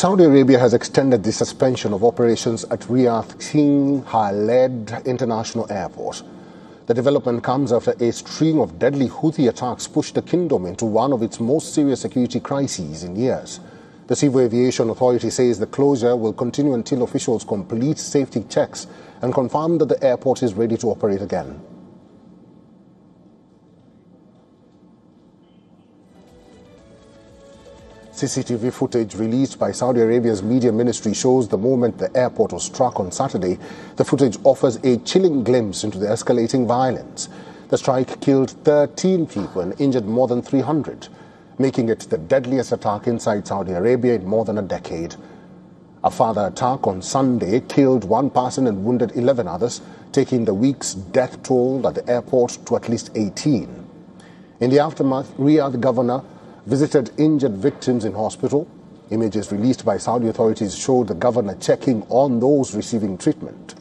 Saudi Arabia has extended the suspension of operations at Riyadh King Khaled International Airport. The development comes after a string of deadly Houthi attacks pushed the kingdom into one of its most serious security crises in years. The Civil Aviation Authority says the closure will continue until officials complete safety checks and confirm that the airport is ready to operate again. CCTV footage released by Saudi Arabia's media ministry shows the moment the airport was struck on Saturday. The footage offers a chilling glimpse into the escalating violence. The strike killed 13 people and injured more than 300, making it the deadliest attack inside Saudi Arabia in more than a decade. A further attack on Sunday killed one person and wounded 11 others, taking the week's death toll at the airport to at least 18. In the aftermath, Riyadh governor visited injured victims in hospital. Images released by Saudi authorities showed the governor checking on those receiving treatment.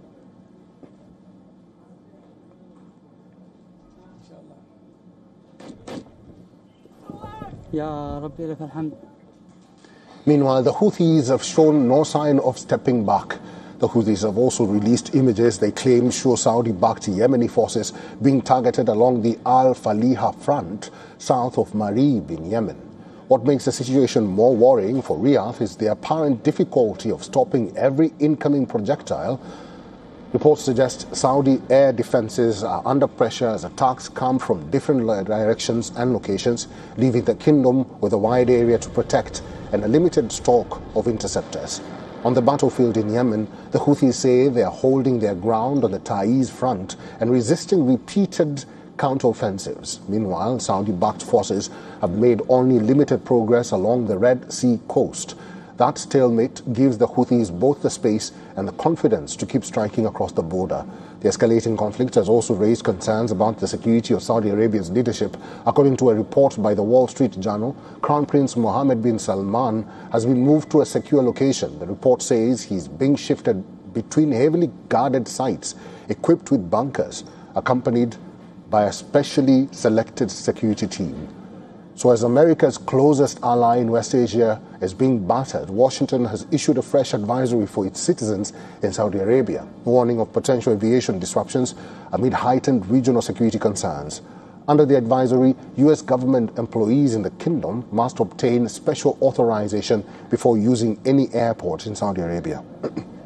Meanwhile, the Houthis have shown no sign of stepping back. The Houthis have also released images they claim show Saudi-backed Yemeni forces being targeted along the Al-Faliha front south of Marib in Yemen. What makes the situation more worrying for Riyadh is the apparent difficulty of stopping every incoming projectile. Reports suggest Saudi air defenses are under pressure as attacks come from different directions and locations, leaving the kingdom with a wide area to protect and a limited stock of interceptors. On the battlefield in Yemen, the Houthis say they are holding their ground on the Taiz front and resisting repeated counteroffensives. Meanwhile, Saudi-backed forces have made only limited progress along the Red Sea coast. That stalemate gives the Houthis both the space and the confidence to keep striking across the border. The escalating conflict has also raised concerns about the security of Saudi Arabia's leadership. According to a report by the Wall Street Journal, Crown Prince Mohammed bin Salman has been moved to a secure location. The report says he's being shifted between heavily guarded sites equipped with bunkers, accompanied by a specially selected security team. So as America's closest ally in West Asia is being battered, Washington has issued a fresh advisory for its citizens in Saudi Arabia, warning of potential aviation disruptions amid heightened regional security concerns. Under the advisory, U.S. government employees in the kingdom must obtain special authorization before using any airport in Saudi Arabia.